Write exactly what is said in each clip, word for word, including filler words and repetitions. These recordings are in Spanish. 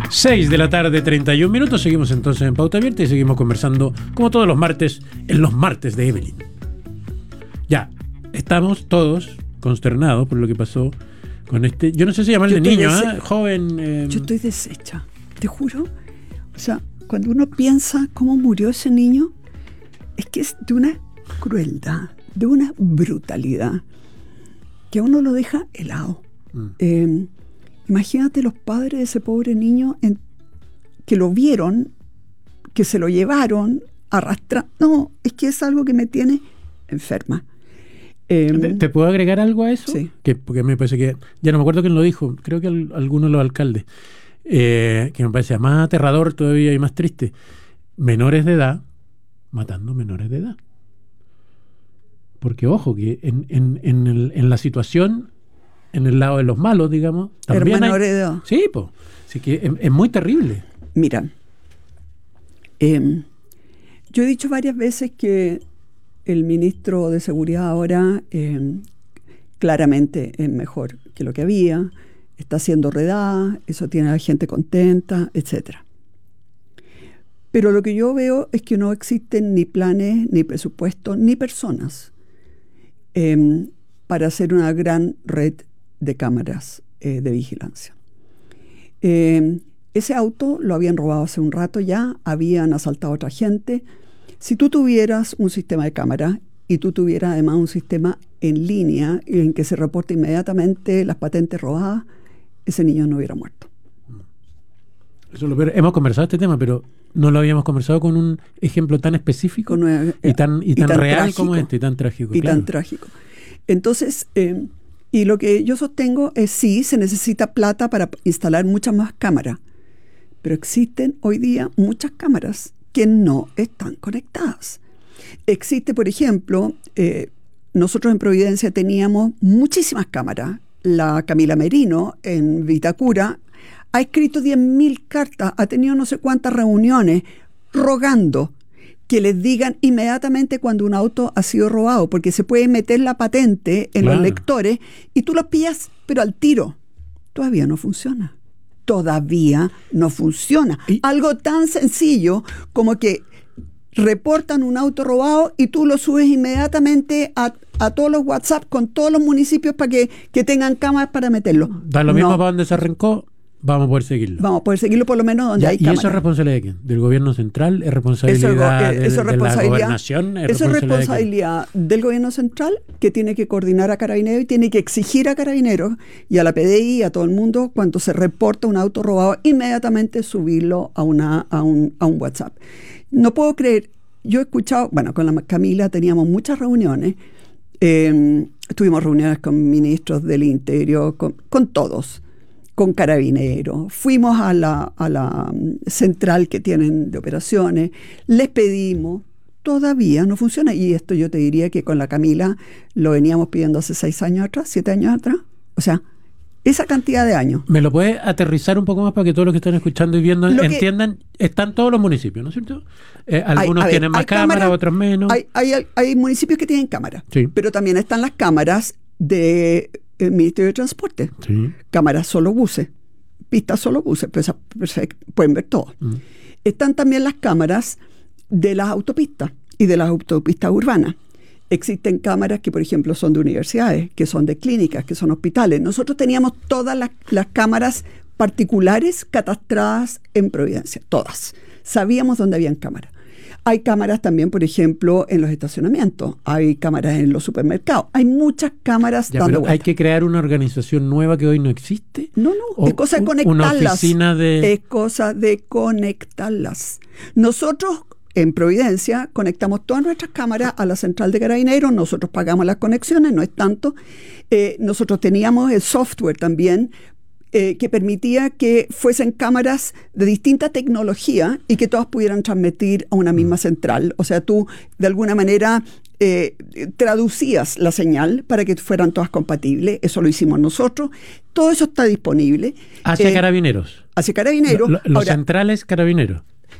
seis de la tarde, treinta y un minutos. Seguimos entonces en Pauta Abierta y seguimos conversando, como todos los martes, en los martes de Evelyn. Ya, estamos todos consternados por lo que pasó con este... Yo no sé si llamarle niño, ¿eh? Joven... Eh... Yo estoy deshecha, te juro. O sea, cuando uno piensa cómo murió ese niño, es que es de una crueldad, de una brutalidad, que a uno lo deja helado. Mm. Eh, imagínate los padres de ese pobre niño en, que lo vieron, que se lo llevaron, arrastrando. No, es que es algo que me tiene enferma. Eh, ¿Te, ¿Te puedo agregar algo a eso? Sí. Que, porque me parece que, ya no me acuerdo quién lo dijo, creo que al, alguno de los alcaldes, eh, que me parece más aterrador todavía y más triste. Menores de edad matando menores de edad. Porque ojo, que en, en, en, el, en la situación, en el lado de los malos, digamos, también hay... menores de edad. Sí, pues. Así que es, es muy terrible. Mira, eh, yo he dicho varias veces que el ministro de Seguridad ahora eh, claramente es mejor que lo que había, está haciendo redada, eso tiene a la gente contenta, etcétera. Pero lo que yo veo es que no existen ni planes, ni presupuestos, ni personas eh, para hacer una gran red de cámaras eh, de vigilancia. Eh, ese auto lo habían robado hace un rato ya, habían asaltado a otra gente. Si tú tuvieras un sistema de cámara y tú tuvieras además un sistema en línea en que se reporte inmediatamente las patentes robadas, ese niño no hubiera muerto. Eso lo peor. Hemos conversado este tema, pero no lo habíamos conversado con un ejemplo tan específico una, y tan, y y tan, tan real trágico, como este, y tan trágico. Y claro. tan trágico. Entonces, eh, y lo que yo sostengo es sí, se necesita plata para instalar muchas más cámaras, pero existen hoy día muchas cámaras que no están conectadas. Existe, por ejemplo, eh, nosotros en Providencia teníamos muchísimas cámaras. La Camila Merino en Vitacura ha escrito diez mil cartas, ha tenido no sé cuántas reuniones rogando que les digan inmediatamente cuando un auto ha sido robado, porque se puede meter la patente en claro. los lectores y tú los pillas, pero al tiro. Todavía no funciona. Todavía no funciona. ¿Y? Algo tan sencillo como que reportan un auto robado y tú lo subes inmediatamente a, a todos los WhatsApp con todos los municipios para que, que tengan cámaras para meterlo. Da lo mismo no. para donde se arrancó. Vamos a poder seguirlo. Vamos a poder seguirlo por lo menos donde ya, hay ¿Y cámaras. eso es responsabilidad de quién? ¿Del gobierno central? ¿Es responsabilidad, eso, eso de, es responsabilidad de la gobernación? ¿Es eso responsabilidad, es responsabilidad de del gobierno central, que tiene que coordinar a Carabineros y tiene que exigir a Carabineros y a la P D I y a todo el mundo, cuando se reporta un auto robado, inmediatamente subirlo a, una, a, un, a un WhatsApp. No puedo creer, yo he escuchado, bueno, con la Camila teníamos muchas reuniones, eh, tuvimos reuniones con ministros del Interior, con, con todos, con Carabineros, fuimos a la, a la central que tienen de operaciones, les pedimos, todavía no funciona. Y esto yo te diría que con la Camila lo veníamos pidiendo hace seis años atrás, siete años atrás. O sea, esa cantidad de años. ¿Me lo puedes aterrizar un poco más para que todos los que están escuchando y viendo lo entiendan? Que, están todos los municipios, ¿no es cierto? Eh, algunos hay, ver, tienen más cámaras, cámara, otros menos. Hay, hay, hay municipios que tienen cámaras, sí. pero también están las cámaras de... el Ministerio de Transporte, sí. cámaras solo buses, pistas solo buses, pues, pueden ver todo. Mm. Están también las cámaras de las autopistas y de las autopistas urbanas. Existen cámaras que, por ejemplo, son de universidades, que son de clínicas, que son hospitales. Nosotros teníamos todas las, las cámaras particulares catastradas en Providencia, todas. Sabíamos dónde habían cámaras. Hay cámaras también, por ejemplo, en los estacionamientos. Hay cámaras en los supermercados. Hay muchas cámaras ya, dando pero vueltas. ¿Hay que crear una organización nueva que hoy no existe? No, no. Es cosa de conectarlas. Una oficina de... Es cosa de conectarlas. Nosotros, en Providencia, conectamos todas nuestras cámaras a la central de Carabineros. Nosotros pagamos las conexiones, no es tanto. Eh, nosotros teníamos el software también, Eh, que permitía que fuesen cámaras de distinta tecnología y que todas pudieran transmitir a una misma central. O sea, tú de alguna manera eh, traducías la señal para que fueran todas compatibles. Eso lo hicimos nosotros. Todo eso está disponible. Hacia eh, Carabineros. Hacia Carabineros. Lo, los Ahora, centrales Carabineros.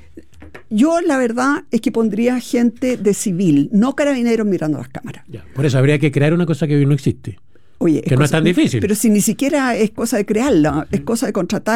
Yo la verdad es que pondría gente de civil, no Carabineros mirando las cámaras. Ya, por eso habría que crear una cosa que hoy no existe. Oye, que no cosa, es tan difícil. Pero si ni siquiera es cosa de crearla, es cosa de contratar